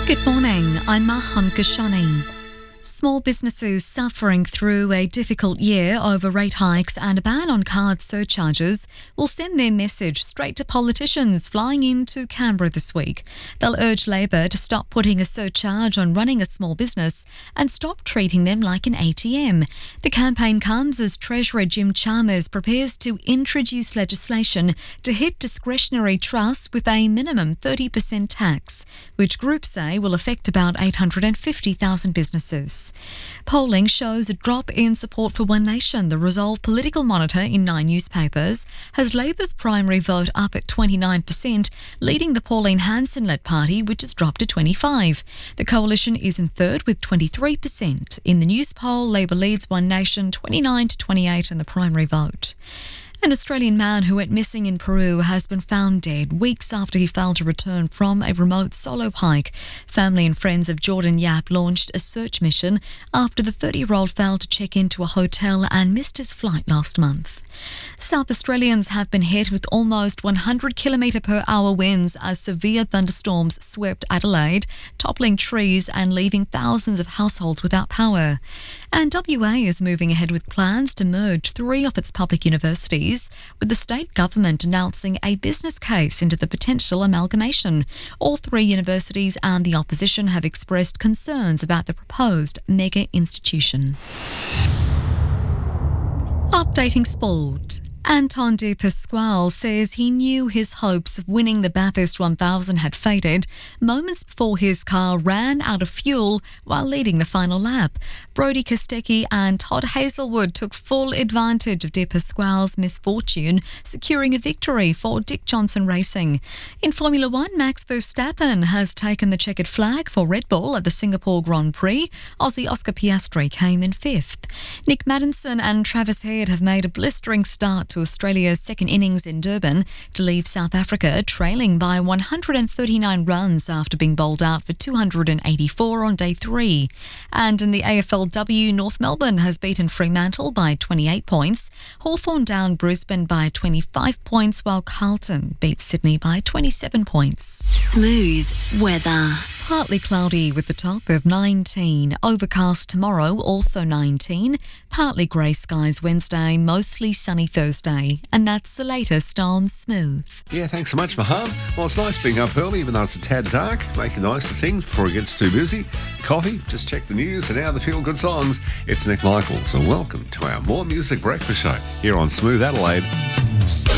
Good morning, I'm Maham Kashani. Small businesses suffering through a difficult year over rate hikes and a ban on card surcharges will send their message straight to politicians flying into Canberra this week. They'll urge Labor to stop putting a surcharge on running a small business and stop treating them like an ATM. The campaign comes as Treasurer Jim Chalmers prepares to introduce legislation to hit discretionary trusts with a minimum 30% tax, which groups say will affect about 850,000 businesses. Polling shows a drop in support for One Nation. The Resolve Political Monitor in 9 newspapers has Labor's primary vote up at 29%, leading the Pauline Hanson-led party, which has dropped to 25%. The coalition is in third with 23%. In the news poll, Labor leads One Nation 29 to 28 in the primary vote. An Australian man who went missing in Peru has been found dead weeks after he failed to return from a remote solo hike. Family and friends of Jordan Yap launched a search mission after the 30-year-old failed to check into a hotel and missed his flight last month. South Australians have been hit with almost 100 km/h winds as severe thunderstorms swept Adelaide, toppling trees and leaving thousands of households without power. And WA is moving ahead with plans to merge 3 of its public universities, with the state government announcing a business case into the potential amalgamation. All 3 universities and the opposition have expressed concerns about the proposed mega institution. Updating sport. Anton De Pasquale says he knew his hopes of winning the Bathurst 1000 had faded moments before his car ran out of fuel while leading the final lap. Brodie Kostecki and Todd Hazelwood took full advantage of De Pasquale's misfortune, securing a victory for Dick Johnson Racing. In Formula One, Max Verstappen has taken the checkered flag for Red Bull at the Singapore Grand Prix. Aussie Oscar Piastri came in 5th. Nick Maddinson and Travis Head have made a blistering start to Australia's second innings in Durban to leave South Africa trailing by 139 runs after being bowled out for 284 on day 3. And in the AFLW, North Melbourne has beaten Fremantle by 28 points, Hawthorn down Brisbane by 25 points, while Carlton beat Sydney by 27 points. Smooth weather. Partly cloudy with the top of 19. Overcast tomorrow, also 19. Partly grey skies Wednesday, mostly sunny Thursday. And that's the latest on Smooth. Yeah, thanks so much, Maham. Well, it's nice being up early, even though it's a tad dark. Make a nice thing before it gets too busy. Coffee, just check the news, and now the feel-good songs. It's Nick Michaels, and welcome to our More Music Breakfast Show here on Smooth Adelaide.